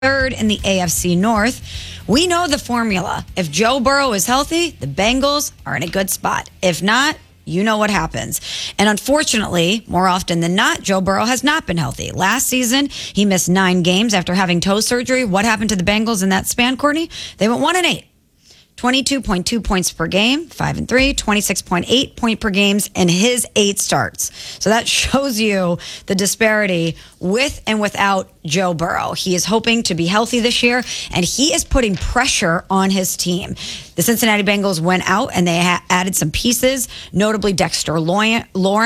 third in the AFC North. We know the formula. If Joe Burrow is healthy, the Bengals are in a good spot. If not, you know what happens. And unfortunately, more often than not, Joe Burrow has not been healthy. Last season, he missed 9 games after having toe surgery. What happened to the Bengals in that span, Courtney? They went 1-8. 22.2 points per game, 5-3, 26.8 point per games in his 8 starts. So that shows you the disparity with and without Joe Burrow. He is hoping to be healthy this year, and he is putting pressure on his team. The Cincinnati Bengals went out and they added some pieces, notably Dexter Lawrence,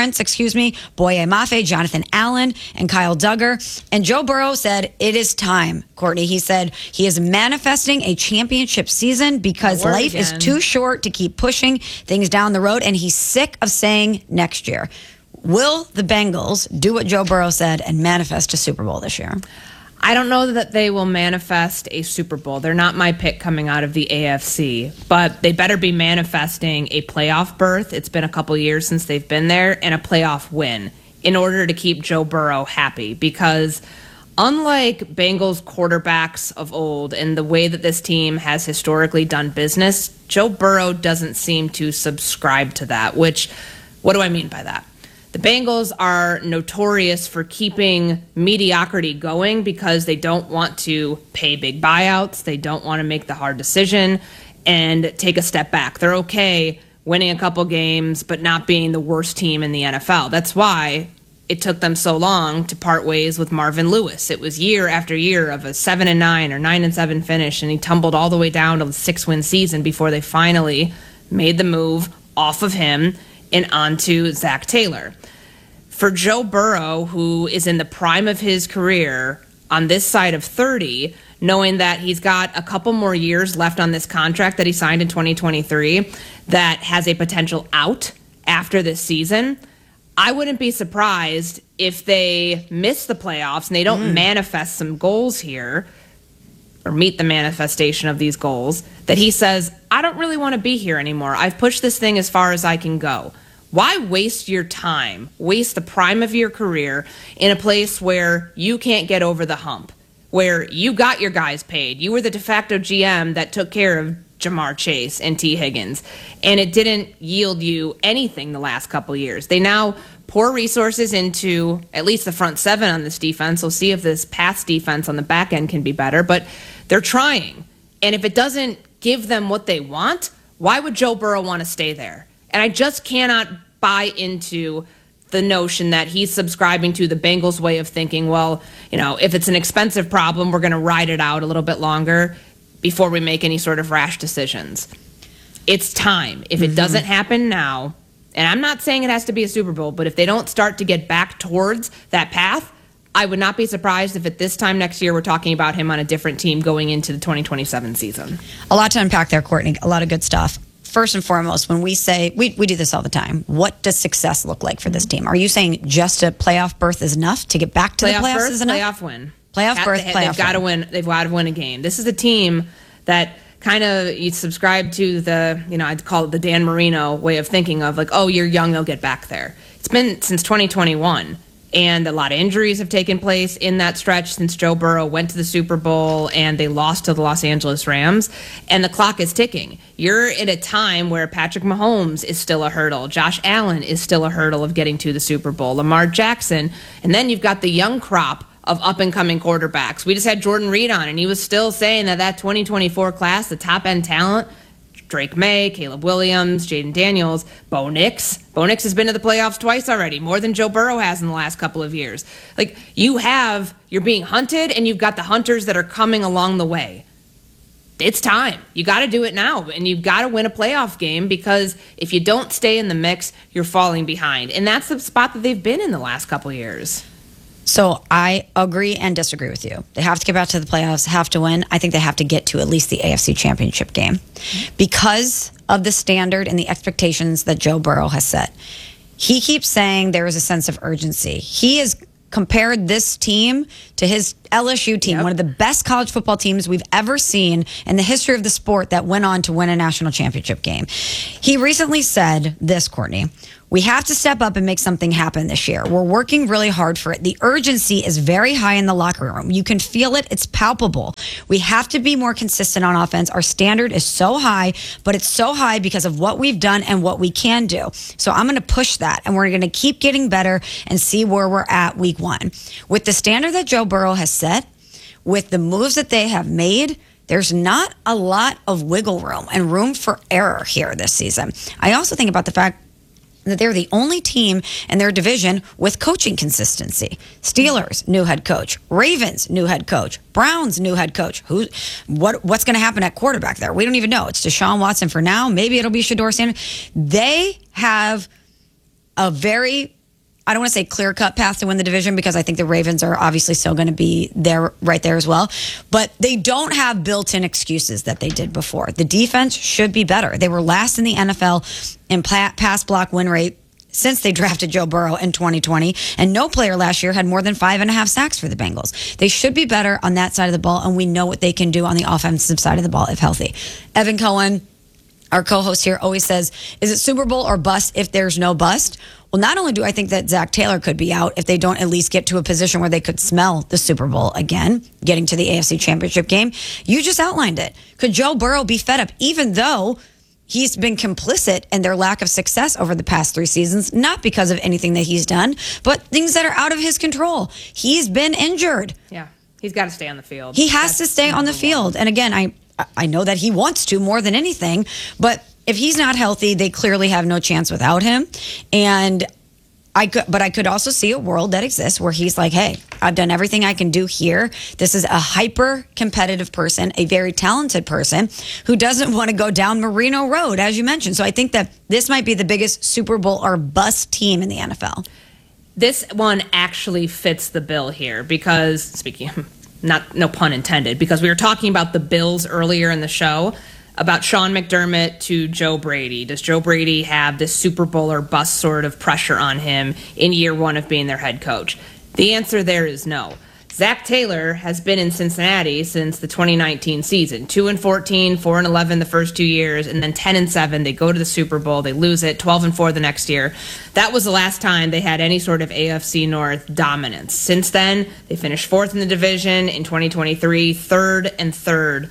Boye Mafe, Jonathan Allen, and Kyle Duggar. And Joe Burrow said, it is time, Courtney. He said he is manifesting a championship season because life is too short to keep pushing things down the road, and he's sick of saying next year. Will the Bengals do what Joe Burrow said and manifest a Super Bowl this year? I don't know that they will manifest a Super Bowl. They're not my pick coming out of the AFC, but they better be manifesting a playoff berth. It's been a couple years since they've been there, and a playoff win in order to keep Joe Burrow happy, because unlike Bengals quarterbacks of old and the way that this team has historically done business, Joe Burrow doesn't seem to subscribe to that, which, what do I mean by that? The Bengals are notorious for keeping mediocrity going because they don't want to pay big buyouts. They don't want to make the hard decision and take a step back. They're okay winning a couple games, but not being the worst team in the NFL. That's why it took them so long to part ways with Marvin Lewis. It was year after year of a 7-9 or 9-7 finish, and he tumbled all the way down to the 6-win season before they finally made the move off of him and onto Zach Taylor. For Joe Burrow, who is in the prime of his career on this side of 30, knowing that he's got a couple more years left on this contract that he signed in 2023 that has a potential out after this season, I wouldn't be surprised if they miss the playoffs and they don't manifest some goals here or meet the manifestation of these goals, that he says, I don't really want to be here anymore. I've pushed this thing as far as I can go. Why waste your time, waste the prime of your career in a place where you can't get over the hump, where you got your guys paid? You were the de facto GM that took care of Jamar Chase and T. Higgins, and it didn't yield you anything the last couple years. They now pour resources into at least the front 7 on this defense. We'll see if this pass defense on the back end can be better, but they're trying. And if it doesn't give them what they want, why would Joe Burrow want to stay there? And I just cannot buy into the notion that he's subscribing to the Bengals way of thinking, well, you know, if it's an expensive problem, we're going to ride it out a little bit longer before we make any sort of rash decisions. It's time. If it doesn't happen now, and I'm not saying it has to be a Super Bowl, but if they don't start to get back towards that path, I would not be surprised if at this time next year we're talking about him on a different team going into the 2027 season. A lot to unpack there, Courtney. A lot of good stuff. First and foremost, when we say, we do this all the time, what does success look like for this team? Are you saying just a playoff berth is enough to get back to the playoffs is enough? Playoff win. Playoff berth, playoff They've got to win. They've got to win a game. This is a team that kind of, you subscribe to the, I'd call it the Dan Marino way of thinking of like, oh, you're young, they'll get back there. It's been since 2021. And a lot of injuries have taken place in that stretch since Joe Burrow went to the Super Bowl and they lost to the Los Angeles Rams. And the clock is ticking. You're at a time where Patrick Mahomes is still a hurdle. Josh Allen is still a hurdle of getting to the Super Bowl. Lamar Jackson. And then you've got the young crop of up-and-coming quarterbacks. We just had Jordan Reed on, and he was still saying that 2024 class, the top-end talent, Drake May, Caleb Williams, Jaden Daniels, Bo Nix. Bo Nix has been to the playoffs twice already, more than Joe Burrow has in the last couple of years. Like, you're being hunted, and you've got the hunters that are coming along the way. It's time. You got to do it now, and you've got to win a playoff game, because if you don't stay in the mix, you're falling behind. And that's the spot that they've been in the last couple of years. So I agree and disagree with you. They have to get back to the playoffs, have to win. I think they have to get to at least the AFC Championship game because of the standard and the expectations that Joe Burrow has set. He keeps saying there is a sense of urgency. He has compared this team to his LSU team, one of the best college football teams we've ever seen in the history of the sport that went on to win a national championship game. He recently said this, Courtney, We have to step up and make something happen this year. We're working really hard for it. The urgency is very high in the locker room. You can feel it. It's palpable. We have to be more consistent on offense. Our standard is so high, but it's so high because of what we've done and what we can do. So I'm going to push that, and we're going to keep getting better and see where we're at week 1. With the standard that Joe Burrow has set, with the moves that they have made, there's not a lot of wiggle room and room for error here this season. I also think about the fact that they're the only team in their division with coaching consistency. Steelers, new head coach. Ravens, new head coach. Browns, new head coach. What's going to happen at quarterback there? We don't even know. It's Deshaun Watson for now. Maybe it'll be Shedeur Sanders. They have a very, I don't want to say clear-cut path to win the division, because I think the Ravens are obviously still going to be there, right there as well. But they don't have built-in excuses that they did before. The defense should be better. They were last in the NFL in pass block win rate since they drafted Joe Burrow in 2020, and no player last year had more than 5.5 sacks for the Bengals. They should be better on that side of the ball, and we know what they can do on the offensive side of the ball if healthy. Evan Cohen, our co-host here, always says, is it Super Bowl or bust if there's no bust? Well, not only do I think that Zach Taylor could be out if they don't at least get to a position where they could smell the Super Bowl again, getting to the AFC Championship game. You just outlined it. Could Joe Burrow be fed up, even though he's been complicit in their lack of success over the past 3 seasons, not because of anything that he's done, but things that are out of his control? He's been injured. Yeah, he's got to stay on the field. He has to stay on the field. And again, I know that he wants to more than anything, but if he's not healthy, they clearly have no chance without him. And I could also see a world that exists where he's like, hey, I've done everything I can do here. This is a hyper competitive person, a very talented person who doesn't want to go down Marino Road, as you mentioned. So I think that this might be the biggest Super Bowl or bust team in the NFL. This one actually fits the bill here because, speaking, no pun intended, because we were talking about the Bills earlier in the show, about Sean McDermott to Joe Brady. Does Joe Brady have this Super Bowl or bust sort of pressure on him in year 1 of being their head coach? The answer there is no. Zach Taylor has been in Cincinnati since the 2019 season. 2-14, 4-11 the first 2 years, and then 10-7. They go to the Super Bowl, they lose it, 12-4 the next year. That was the last time they had any sort of AFC North dominance. Since then, they finished 4th in the division in 2023, 3rd and 3rd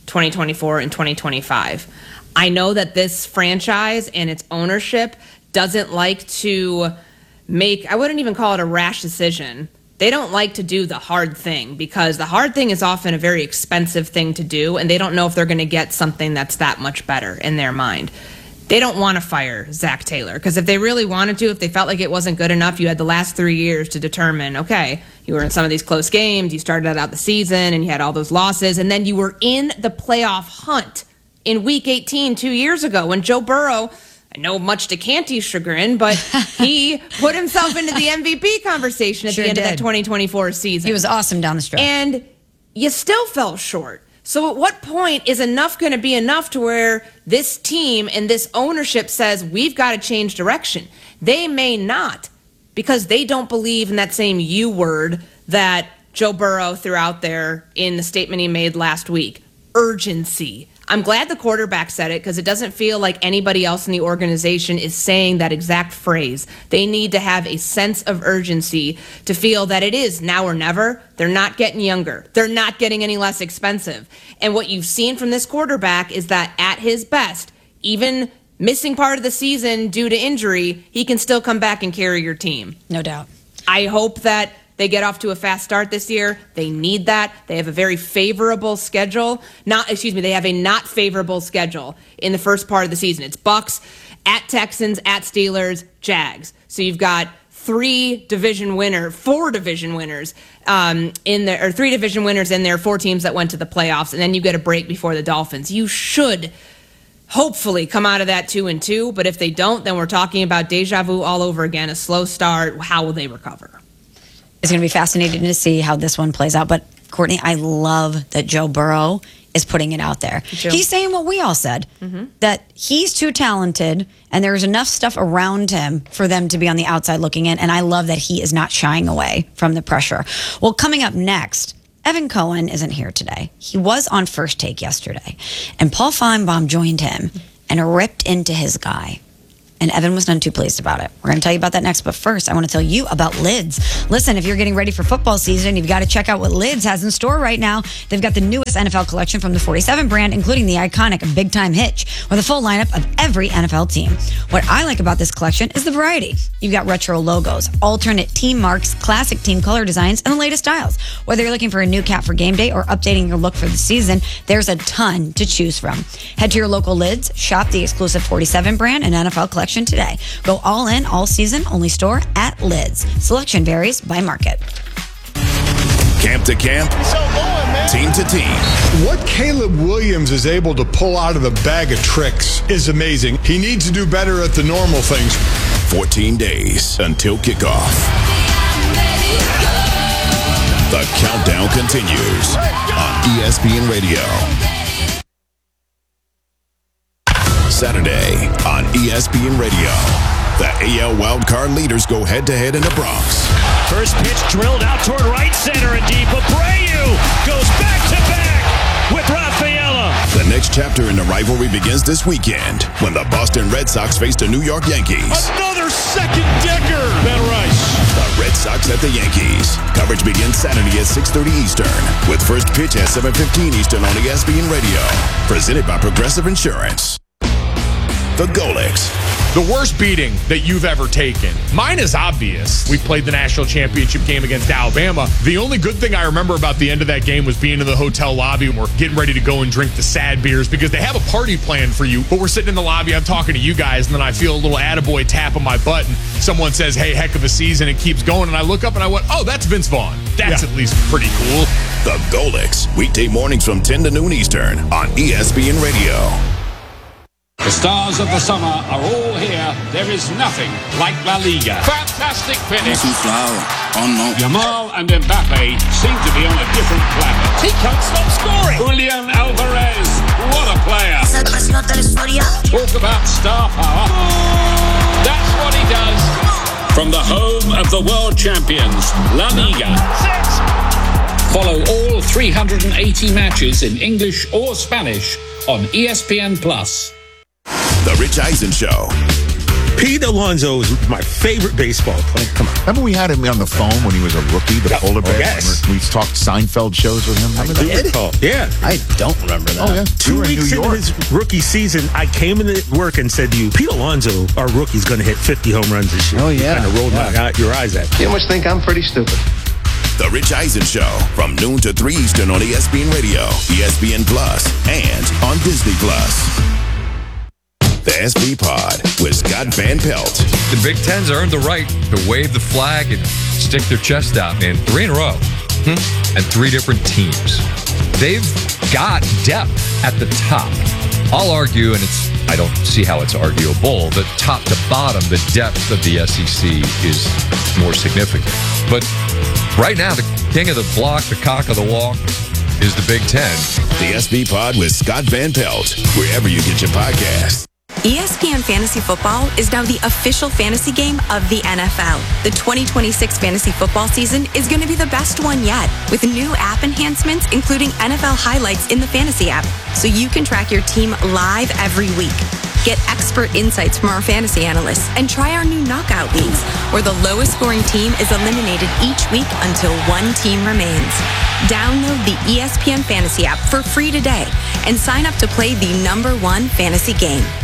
2024 and 2025. I know that this franchise and its ownership doesn't like to make, I wouldn't even call it a rash decision. They don't like to do the hard thing because the hard thing is often a very expensive thing to do, and they don't know if they're going to get something that's that much better in their mind. They don't want to fire Zach Taylor because if they really wanted to, if they felt like it wasn't good enough, you had the last 3 years to determine, okay, you were in some of these close games, you started out the season and you had all those losses, and then you were in the playoff hunt in week 18 2 years ago when Joe Burrow, I know much to Canty's chagrin, but he put himself into the MVP conversation at the end of that 2024 season. He was awesome down the stretch. And you still fell short. So at what point is enough going to be enough to where this team and this ownership says we've got to change direction? They may not, because they don't believe in that same U word that Joe Burrow threw out there in the statement he made last week. Urgency. I'm glad the quarterback said it because it doesn't feel like anybody else in the organization is saying that exact phrase. They need to have a sense of urgency to feel that it is now or never. They're not getting younger. They're not getting any less expensive. And what you've seen from this quarterback is that at his best, even missing part of the season due to injury, he can still come back and carry your team. No doubt. I hope that they get off to a fast start this year. They need that. They have a very favorable schedule. They have a not favorable schedule in the first part of the season. It's Bucks, at Texans, at Steelers, Jags. So you've got 4 division winners in there, or 3 division winners in there, 4 teams that went to the playoffs, and then you get a break before the Dolphins. You should hopefully come out of that 2-2, but if they don't, then we're talking about deja vu all over again, a slow start. How will they recover? It's going to be fascinating to see how this one plays out. But, Courtney, I love that Joe Burrow is putting it out there. He's saying what we all said, that he's too talented and there's enough stuff around him for them to be on the outside looking in. And I love that he is not shying away from the pressure. Well, coming up next, Evan Cohen isn't here today. He was on First Take yesterday. And Paul Feinbaum joined him and ripped into his guy and Evan was none too pleased about it. We're going to tell you about that next, but first, I want to tell you about Lids. Listen, if you're getting ready for football season, you've got to check out what Lids has in store right now. They've got the newest NFL collection from the 47 brand, including the iconic Big Time Hitch, with a full lineup of every NFL team. What I like about this collection is the variety. You've got retro logos, alternate team marks, classic team color designs, and the latest styles. Whether you're looking for a new cap for game day or updating your look for the season, there's a ton to choose from. Head to your local Lids, shop the exclusive 47 brand and NFL collection today. Go all in, all season, only store at Lids. Selection varies by market. Camp to camp, team to team. What Caleb Williams is able to pull out of the bag of tricks is amazing. He needs to do better at the normal things. 14 days until kickoff. The countdown continues on ESPN Radio. Saturday on ESPN Radio. The AL wildcard leaders go head-to-head in the Bronx. First pitch drilled out toward right center and deep. Abreu goes back-to-back with Rafaela. The next chapter in the rivalry begins this weekend when the Boston Red Sox face the New York Yankees. Another second-decker. Ben Rice. The Red Sox at the Yankees. Coverage begins Saturday at 6:30 Eastern with first pitch at 7:15 Eastern on ESPN Radio. Presented by Progressive Insurance. The Golics. The worst beating that you've ever taken. Mine is obvious. We played the national championship game against Alabama. The only good thing I remember about the end of that game was being in the hotel lobby and we're getting ready to go and drink the sad beers because they have a party planned for you. But we're sitting in the lobby, I'm talking to you guys, and then I feel a little attaboy tap on my butt and someone says, hey, heck of a season, and keeps going. And I look up and I went, oh, that's Vince Vaughn. That's at least pretty cool. The Golics. Weekday mornings from 10 to noon Eastern on ESPN Radio. The stars of the summer are all here. There is nothing like La Liga. Fantastic finish. Yamal and Mbappe seem to be on a different planet. He can't stop scoring. Julian Alvarez, what a player. Talk about star power. That's what he does. From the home of the world champions, La Liga. Follow all 380 matches in English or Spanish on ESPN+. The Rich Eisen Show. Pete Alonso is my favorite baseball player. Come on. Remember we had him on the phone when he was a rookie, the polar bear? Yes. We talked Seinfeld shows with him. I did? Yeah. I don't remember that. Oh, yeah. 2 weeks into his rookie season, I came into work and said to you, Pete Alonso, our rookie's going to hit 50 home runs this year. Oh, yeah. You kind of rolled your eyes at. You must think I'm pretty stupid. The Rich Eisen Show from noon to 3 Eastern on ESPN Radio, ESPN Plus, and on Disney Plus. The SB Pod with Scott Van Pelt. The Big Ten's earned the right to wave the flag and stick their chest out, man. 3 in a row. And 3 different teams. They've got depth at the top. I'll argue, and I don't see how it's arguable, that top to bottom, the depth of the SEC is more significant. But right now, the king of the block, the cock of the walk, is the Big Ten. The SB Pod with Scott Van Pelt, wherever you get your podcasts. ESPN Fantasy Football is now the official fantasy game of the NFL. The 2026 fantasy football season is going to be the best one yet, with new app enhancements, including NFL highlights in the fantasy app, so you can track your team live every week. Get expert insights from our fantasy analysts and try our new knockout leagues, where the lowest scoring team is eliminated each week until one team remains. Download the ESPN Fantasy app for free today and sign up to play the #1 fantasy game.